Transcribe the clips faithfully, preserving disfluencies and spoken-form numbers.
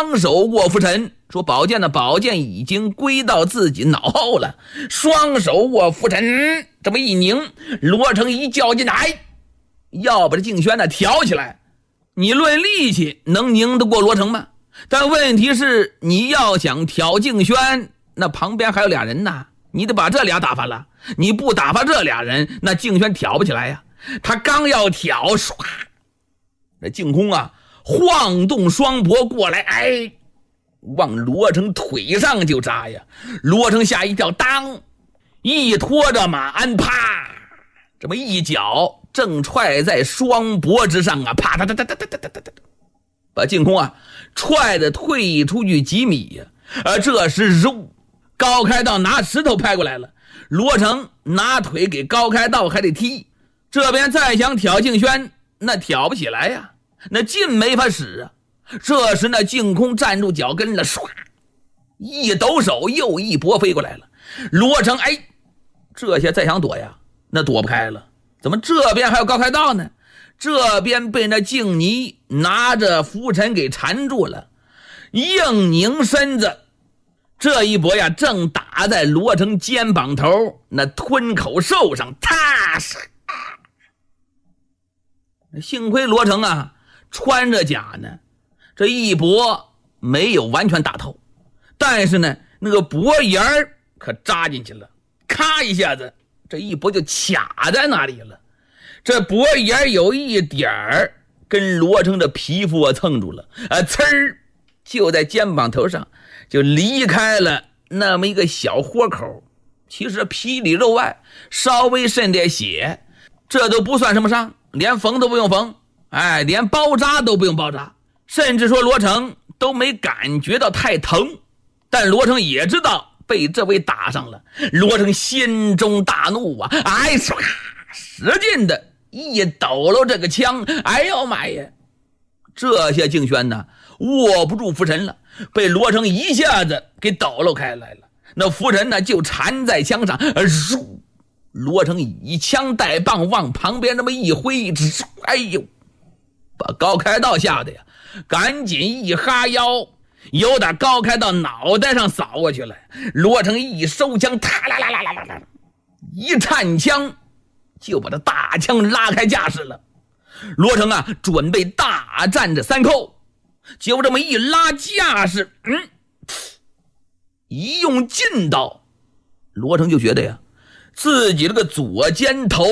双手握拂尘，说宝剑的宝剑已经归到自己脑后了，双手握拂尘，这么一拧，罗成一较劲，哎，要把这敬轩呢挑起来。你论力气能拧得过罗成吗？但问题是你要想挑敬轩，那旁边还有俩人呢，你得把这俩打发了，你不打发这俩人，那敬轩挑不起来呀。他刚要挑，唰，那净空啊晃动双脖过来，哎，往罗成腿上就扎呀。罗成吓一跳，当一拖着马鞍，啪，这么一脚正踹在双脖之上啊，啪嗒嗒嗒嗒嗒嗒嗒嗒，把净空啊踹得退出去几米呀。而这时肉高开道拿石头拍过来了，罗成拿腿给高开道还得踢，这边再想挑敬轩那挑不起来呀，那劲没法使啊。这时那净空站住脚跟了，唰一抖手又一波飞过来了。罗成哎，这些再想躲呀那躲不开了，怎么这边还有高开道呢？这边被那敬尼拿着拂尘给缠住了，硬拧身子，这一搏呀正打在罗成肩膀头那吞口兽上，踏实。幸亏罗成啊穿着甲呢，这一搏没有完全打透，但是呢那个脖沿儿可扎进去了，咔一下子这一搏就卡在那里了。这脖沿有一点儿跟罗成的皮肤啊蹭住了，啊呲儿就在肩膀头上就离开了那么一个小豁口，其实皮里肉外稍微渗点血，这都不算什么伤，连缝都不用缝，哎，连包扎都不用包扎，甚至说罗成都没感觉到太疼。但罗成也知道被这位打上了，罗成心中大怒啊，哎，唰使劲的一抖搂这个枪，哎呦妈呀！这下敬轩呢握不住拂尘了，被罗成一下子给抖搂开来了。那拂尘呢就缠在枪上，嗖，罗成以枪带棒往旁边这么一挥，哎呦，把高开道吓得呀赶紧一哈腰，由打高开道脑袋上扫过去了。罗成一收枪，啪啦啦啦啦啦啦，一颤枪就把这大枪拉开架势了。罗成啊准备大战这三扣，就这么一拉架势，嗯，一用劲道，罗成就觉得呀自己这个左肩头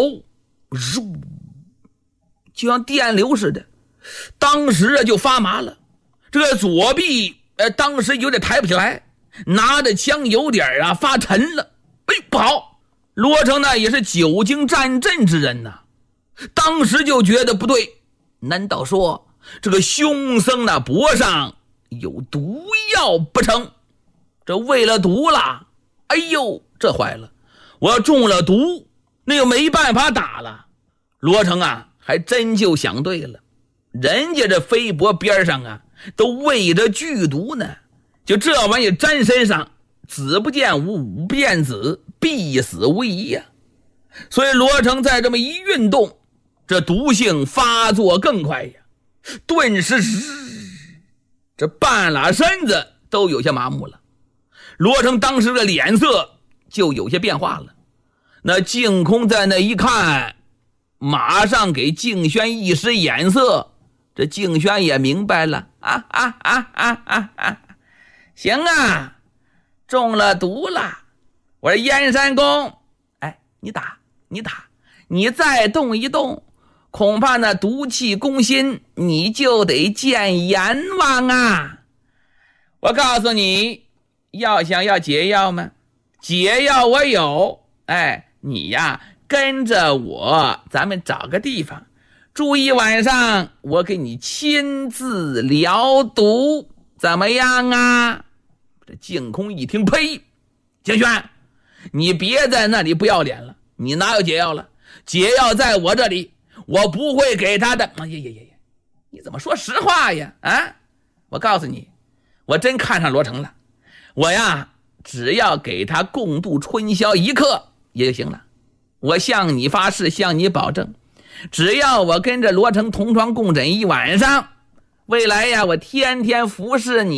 就像电流似的，当时啊就发麻了，这个左臂呃当时有点抬不起来，拿着枪有点啊发沉了。哎，不好！罗成呢也是久经战阵之人呐，当时就觉得不对，难道说这个凶僧那脖上有毒药不成？这为了毒了，哎呦，这坏了，我要中了毒那又没办法打了。罗成啊还真就想对了，人家这飞脖边上啊都喂着剧毒呢，就这玩意沾身上，子不见吾，吾不见子，必死无疑呀。所以罗成在这么一运动，这毒性发作更快呀，顿时这半拉身子都有些麻木了。罗成当时的脸色就有些变化了，那净空在那一看，马上给敬轩一使眼色，这敬轩也明白了，啊啊啊啊啊啊！行啊，中了毒了。我说燕山公，哎，你打，你打，你再动一动，恐怕那毒气攻心，你就得见阎王啊！我告诉你，要想要解药吗？解药我有，哎，你呀跟着我，咱们找个地方住一晚上，我给你亲自疗毒，怎么样啊？这净空一听，呸！敬轩，你别在那里不要脸了，你哪有解药了？解药在我这里，我不会给他的。哎呀呀呀，你怎么说实话呀？啊，我告诉你，我真看上罗成了，我呀只要给他共度春宵一刻也就行了。我向你发誓，向你保证，只要我跟着罗成同床共枕一晚上，未来呀我天天服侍你。